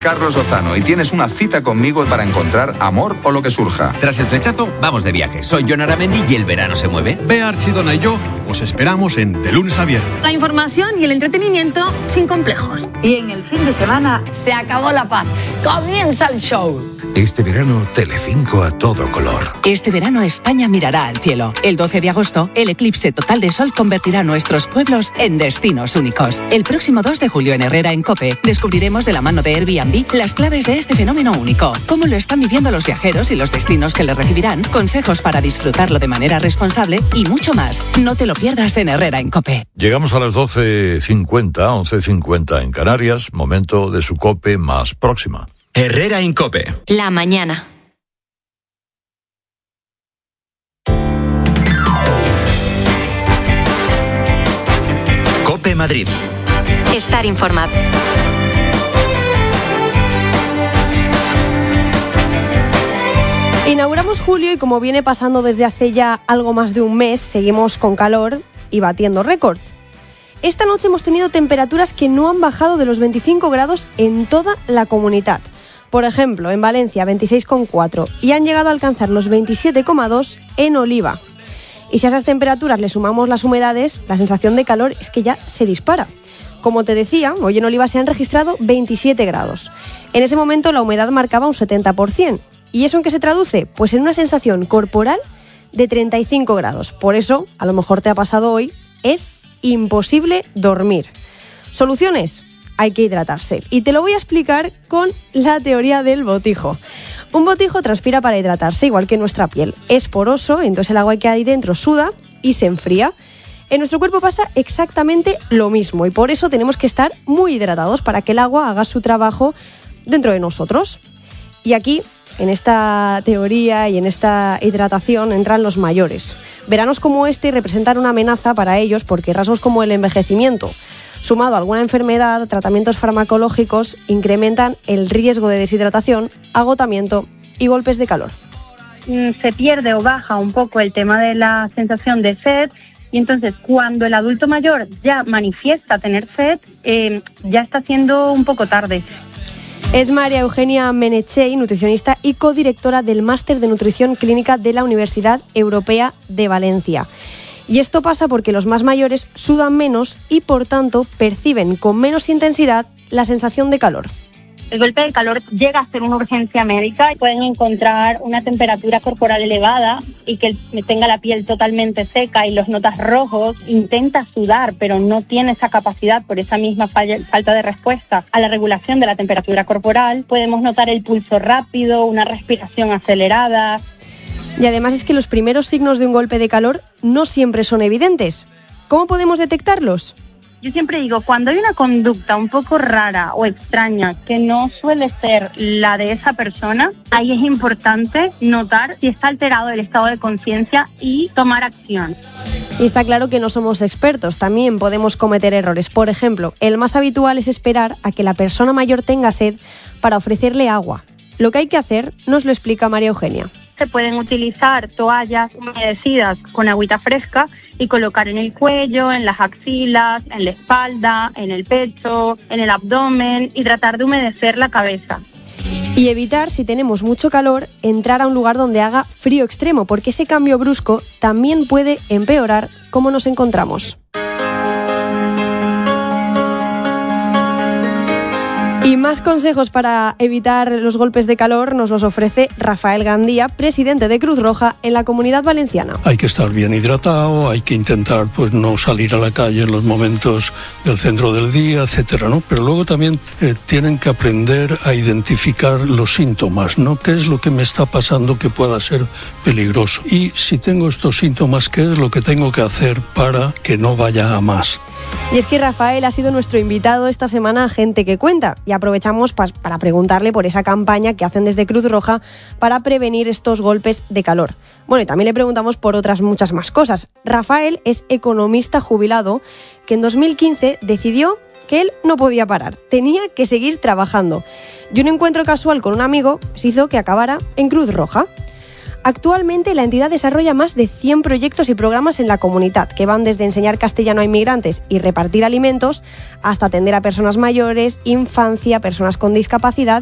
Carlos Lozano, y tienes una cita conmigo para encontrar amor o lo que surja. Tras el flechazo, vamos de viaje. Soy Jon Aramendi y el verano se mueve. Bea Archidona y yo os esperamos en De Lunes a Viernes. La información y el entretenimiento sin complejos. Y en el fin de semana se acabó la paz. Comienza el show. Este verano, Telecinco a todo color. Este verano España mirará al cielo. El 12 de agosto, el eclipse total de sol convertirá nuestros pueblos en destinos únicos. El próximo 2 de julio en Herrera, en COPE, descubriremos de la mano de Airbnb las claves de este fenómeno único. Cómo lo están viviendo los viajeros y los destinos que le recibirán, consejos para disfrutarlo de manera responsable y mucho más. No te lo pierdas en Herrera, en COPE. Llegamos a las 12:50, 11:50 en Canarias, momento de su COPE más próxima. Herrera en COPE. La mañana. COPE Madrid. Estar informado. Inauguramos julio y como viene pasando desde hace ya algo más de un mes, seguimos con calor y batiendo récords. Esta noche hemos tenido temperaturas que no han bajado de los 25 grados en toda la comunidad. Por ejemplo, en Valencia 26,4 y han llegado a alcanzar los 27,2 en Oliva. Y si a esas temperaturas le sumamos las humedades, la sensación de calor es que ya se dispara. Como te decía, hoy en Oliva se han registrado 27 grados. En ese momento la humedad marcaba un 70%. ¿Y eso en qué se traduce? Pues en una sensación corporal de 35 grados. Por eso, a lo mejor te ha pasado hoy, es imposible dormir. ¿Soluciones? Hay que hidratarse. Y te lo voy a explicar con la teoría del botijo. Un botijo transpira para hidratarse, igual que nuestra piel. Es poroso, entonces el agua que hay dentro suda y se enfría. En nuestro cuerpo pasa exactamente lo mismo y por eso tenemos que estar muy hidratados para que el agua haga su trabajo dentro de nosotros. Y aquí, en esta teoría y en esta hidratación, entran los mayores. Veranos como este representan una amenaza para ellos porque rasgos como el envejecimiento, sumado a alguna enfermedad, tratamientos farmacológicos, incrementan el riesgo de deshidratación, agotamiento y golpes de calor. Se pierde o baja un poco el tema de la sensación de sed y entonces cuando el adulto mayor ya manifiesta tener sed, ya está siendo un poco tarde. Es María Eugenia Menechey, nutricionista y codirectora del Máster de Nutrición Clínica de la Universidad Europea de Valencia. Y esto pasa porque los más mayores sudan menos y, por tanto, perciben con menos intensidad la sensación de calor. El golpe de calor llega a ser una urgencia médica. Pueden encontrar una temperatura corporal elevada y que tenga la piel totalmente seca y los notas rojos. Intenta sudar, pero no tiene esa capacidad por esa misma falta de respuesta a la regulación de la temperatura corporal. Podemos notar el pulso rápido, una respiración acelerada. Y además es que los primeros signos de un golpe de calor no siempre son evidentes. ¿Cómo podemos detectarlos? Yo siempre digo, cuando hay una conducta un poco rara o extraña que no suele ser la de esa persona, ahí es importante notar si está alterado el estado de conciencia y tomar acción. Y está claro que no somos expertos, también podemos cometer errores. Por ejemplo, el más habitual es esperar a que la persona mayor tenga sed para ofrecerle agua. Lo que hay que hacer nos lo explica María Eugenia. Se pueden utilizar toallas humedecidas con agüita fresca y colocar en el cuello, en las axilas, en la espalda, en el pecho, en el abdomen y tratar de humedecer la cabeza. Y evitar, si tenemos mucho calor, entrar a un lugar donde haga frío extremo, porque ese cambio brusco también puede empeorar cómo nos encontramos. Y más consejos para evitar los golpes de calor nos los ofrece Rafael Gandía, presidente de Cruz Roja en la Comunidad Valenciana. Hay que estar bien hidratado, hay que intentar no salir a la calle en los momentos del centro del día, etcétera, ¿no? Pero luego también tienen que aprender a identificar los síntomas, ¿no? ¿Qué es lo que me está pasando que pueda ser peligroso? Y si tengo estos síntomas, ¿qué es lo que tengo que hacer para que no vaya a más? Y es que Rafael ha sido nuestro invitado esta semana a Gente que Cuenta y aprovechamos para preguntarle por esa campaña que hacen desde Cruz Roja para prevenir estos golpes de calor. Bueno, y también le preguntamos por otras muchas más cosas. Rafael es economista jubilado que en 2015 decidió que él no podía parar, tenía que seguir trabajando. Y un encuentro casual con un amigo se hizo que acabara en Cruz Roja. Actualmente la entidad desarrolla más de 100 proyectos y programas en la comunidad, que van desde enseñar castellano a inmigrantes y repartir alimentos hasta atender a personas mayores, infancia, personas con discapacidad